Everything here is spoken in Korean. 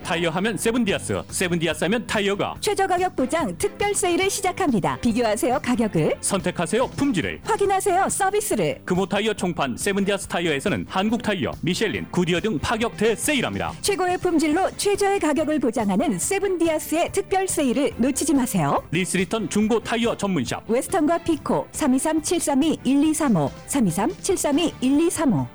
타이어 하면 세븐디아스, 세븐디아스 하면 타이어가. 최저 가격 보장 특별 세일을 시작합니다. 비교하세요 가격을, 선택하세요 품질을, 확인하세요 서비스를. 금호 타이어 총판 세븐디아스 타이어에서는 한국 타이어, 미셸린, 구디어 등 파격 대세일합니다. 최고의 품질로 최저의 가격을 보장하는 세븐디아스의 특별 세일을 놓치지 마세요. 리스리턴 중고 타이어 전문샵 웨스턴과 피코 323-732-1235 323-732-1235